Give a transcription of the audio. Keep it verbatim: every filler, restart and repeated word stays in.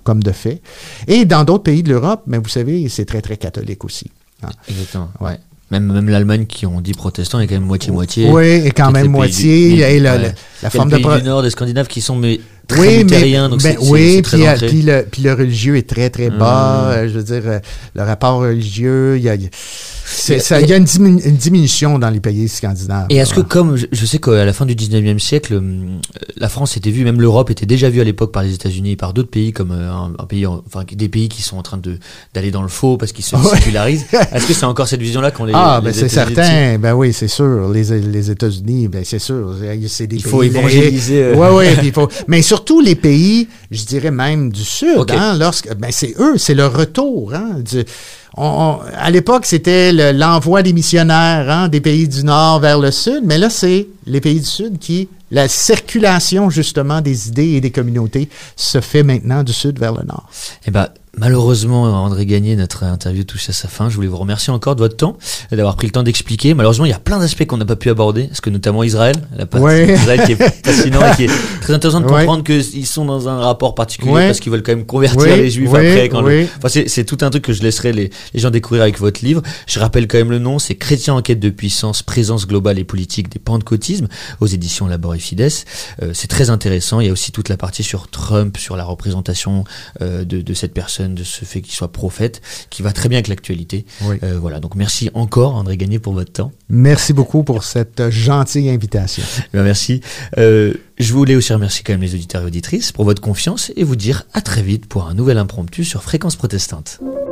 comme de fait. Et dans d'autres pays de l'Europe, mais vous savez, c'est très, très catholique aussi. Hein. Exactement, ouais. Même, même l'Allemagne, qui on dit protestant, est quand même moitié-moitié. Oui, et quand même moitié. Du, et le, ouais. le, la forme de... pays pro... du Nord, des Scandinaves, qui sont mais, très oui, luthériens, mais, donc ben, c'est, oui, c'est, c'est puis, très ancré. Puis le, puis le religieux est très, très bas. Mmh. Euh, je veux dire, euh, le rapport religieux, il y a... C'est, ça, il y a une, diminu- une diminution dans les pays scandinaves. Et est-ce que, comme je, je sais qu'à la fin du dix-neuvième siècle, euh, la France était vue, même l'Europe était déjà vue à l'époque par les États-Unis et par d'autres pays, comme euh, un, un pays, en, enfin des pays qui sont en train de d'aller dans le faux parce qu'ils se ouais. sécularisent. Est-ce que c'est encore cette vision-là qu'on les Ah, les ben c'est États-Unis certain. Ben oui, c'est sûr. Les, les États-Unis, ben c'est sûr. C'est des il pays. faut évangéliser. Euh... Ouais, ouais. Puis il faut. Mais surtout les pays, je dirais même du Sud. Okay. Hein, lorsque, ben c'est eux, c'est le retour. Hein, du, On, on, à l'époque, c'était le, l'envoi des missionnaires hein, des pays du Nord vers le Sud, mais là, c'est les pays du Sud qui, la circulation justement des idées et des communautés se fait maintenant du Sud vers le Nord. Eh ben, malheureusement, André Gagné, notre interview touche à sa fin. Je voulais vous remercier encore de votre temps, d'avoir pris le temps d'expliquer. Malheureusement, il y a plein d'aspects qu'on n'a pas pu aborder, parce que notamment Israël, la partie ouais. d'Israël qui est fascinant et qui est très intéressant de comprendre ouais. qu'ils sont dans un rapport particulier ouais. parce qu'ils veulent quand même convertir ouais. les Juifs ouais. après. Quand ouais. le... enfin, c'est, c'est tout un truc que je laisserai les, les gens découvrir avec votre livre. Je rappelle quand même le nom, c'est Chrétiens en quête de puissance, présence globale et politique des pentecôtismes, aux éditions Labor et Fides. Euh, c'est très intéressant. Il y a aussi toute la partie sur Trump, sur la représentation euh, de, de cette personne, de ce fait qu'il soit prophète, qui va très bien avec l'actualité. Oui. Euh, voilà, donc merci encore André Gagné pour votre temps. Merci beaucoup pour cette gentille invitation. Ben merci. Euh, je voulais aussi remercier quand même les auditeurs et auditrices pour votre confiance et vous dire à très vite pour un nouvel impromptu sur Fréquence Protestante.